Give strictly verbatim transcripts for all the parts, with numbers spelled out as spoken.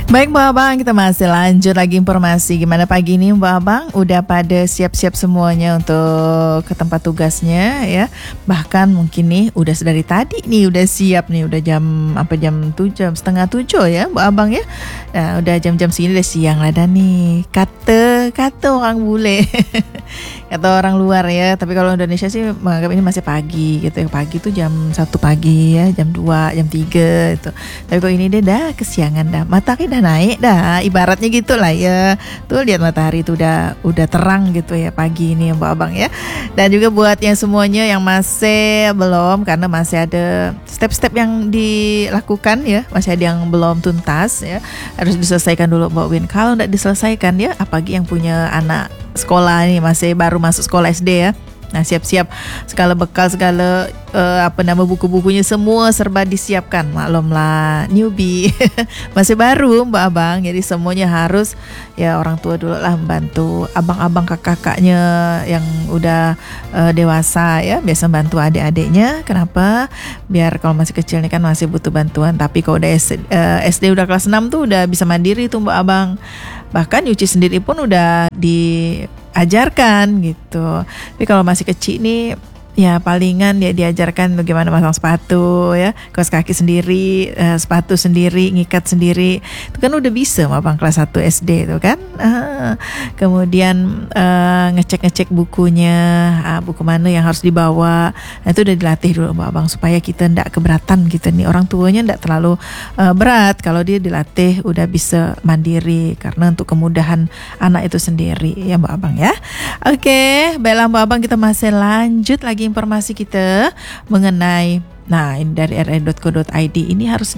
Baik Mbak Abang, kita masih lanjut lagi informasi. Gimana pagi ini Mbak Abang? Udah pada siap-siap semuanya untuk ke tempat tugasnya ya? Bahkan mungkin nih udah sedari tadi nih udah siap nih. Udah jam apa jam tujuh, setengah tujuh ya Mbak Abang ya? Nah, udah jam-jam segini udah siang lah dah nih. Kata, kata orang bule. Kata orang luar ya. Tapi kalau Indonesia sih menganggap ini masih pagi gitu ya. Pagi tuh jam satu pagi ya, jam dua, jam tiga gitu. Tapi kalau ini dia dah kesiangan dah. Matahari dah naik dah, ibaratnya gitulah ya. Tuh lihat matahari itu udah udah terang gitu ya pagi ini Mbak Abang ya. Dan juga buat yang semuanya yang masih belum, karena masih ada step-step yang dilakukan ya, masih ada yang belum tuntas ya, harus diselesaikan dulu Mbak Win. Kalau tidak diselesaikan ya, apalagi yang punya anak sekolah nih masih baru masuk sekolah S D ya. Nah, siap-siap segala bekal, segala uh, apa nama buku-bukunya semua serba disiapkan. Maklumlah newbie masih baru Mbak Abang, jadi semuanya harus ya orang tua dulu lah membantu abang-abang kakak-kakaknya yang udah uh, dewasa ya, biasa bantu adik-adiknya. Kenapa? Biar kalau masih kecil nih kan masih butuh bantuan. Tapi kalau udah S, uh, S D udah kelas enam tuh udah bisa mandiri tuh Mbak Abang. Bahkan nyuci sendiri pun udah diajarkan gitu. Tapi kalau masih kecil nih ya palingan ya diajarkan bagaimana masang sepatu ya, kaos kaki sendiri, uh, sepatu sendiri, ngikat sendiri. Itu kan udah bisa Abang kelas satu S D itu kan. Uh, kemudian uh, ngecek-ngecek bukunya, uh, buku mana yang harus dibawa. Nah, itu udah dilatih dulu Mbak Abang supaya kita ndak keberatan gitu nih. Orang tuanya ndak terlalu uh, berat kalau dia dilatih udah bisa mandiri, karena untuk kemudahan anak itu sendiri ya Mbak Abang ya. Oke, baiklah Mbak Abang, kita masih lanjut lagi informasi kita mengenai, nah ini dari r r dot co dot i d, ini harus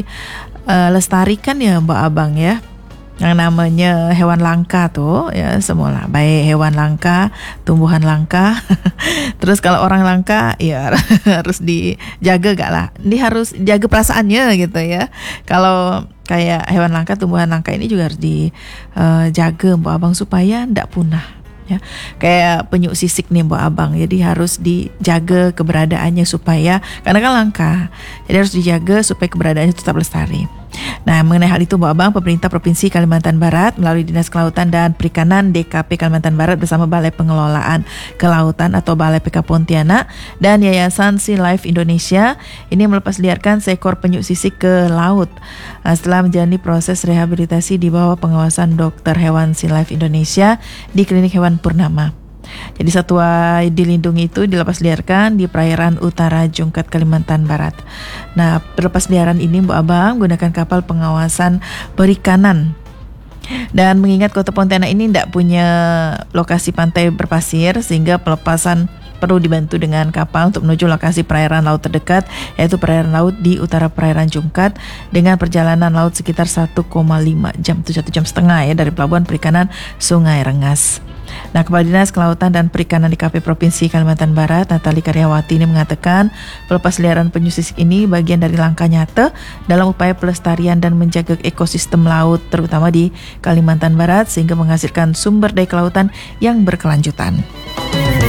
dilestarikan uh, ya Mbak Abang ya, yang namanya hewan langka tuh ya, semula baik hewan langka, tumbuhan langka. Terus kalau orang langka ya harus dijaga gak lah, ini harus jaga perasaannya gitu ya. Kalau kayak hewan langka, tumbuhan langka ini juga harus dijaga uh, Mbak Abang supaya ndak punah. Ya, kayak penyu sisik nih Mbak Abang, jadi harus dijaga keberadaannya supaya, karena kan langka, jadi harus dijaga supaya keberadaannya tetap lestari. Nah, mengenai hal itu Mbak Abang, pemerintah Provinsi Kalimantan Barat melalui Dinas Kelautan dan Perikanan D K P Kalimantan Barat bersama Balai Pengelolaan Kelautan atau Balai P K Pontianak dan Yayasan Sea Life Indonesia ini melepas liarkan seekor penyu sisik ke laut setelah menjalani proses rehabilitasi di bawah pengawasan dokter hewan Sea Life Indonesia di Klinik Hewan Purnama. Jadi satwa dilindungi itu dilepas liarkan di perairan utara Jungkat, Kalimantan Barat. Nah, pelepas liaran ini Mbak Abang menggunakan kapal pengawasan perikanan. Dan mengingat Kota Pontianak ini tidak punya lokasi pantai berpasir, sehingga pelepasan perlu dibantu dengan kapal untuk menuju lokasi perairan laut terdekat, yaitu perairan laut di utara perairan Jungkat, dengan perjalanan laut sekitar satu koma lima jam, itu satu jam setengah ya, dari Pelabuhan Perikanan Sungai Rengas. Nah, Kepala Dinas Kelautan dan Perikanan D K P Provinsi Kalimantan Barat, Natali Karyawati ini mengatakan pelepas liaran penyu sisik ini bagian dari langkah nyata dalam upaya pelestarian dan menjaga ekosistem laut terutama di Kalimantan Barat, sehingga menghasilkan sumber daya kelautan yang berkelanjutan.